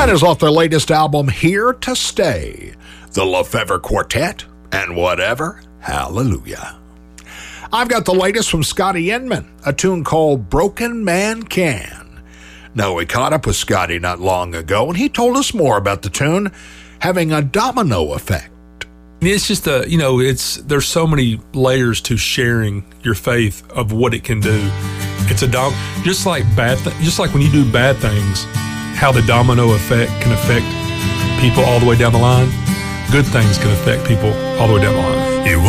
That is off their latest album, Here to Stay, the Lefevre Quartet, and Whatever, Hallelujah. I've got the latest from Scotty Inman, a tune called Broken Man Can. Now, we caught up with Scotty not long ago, and he told us more about the tune having a domino effect. It's just there's so many layers to sharing your faith of what it can do. It's just like when you do bad things, how the domino effect can affect people all the way down the line. Good things can affect people all the way down the line.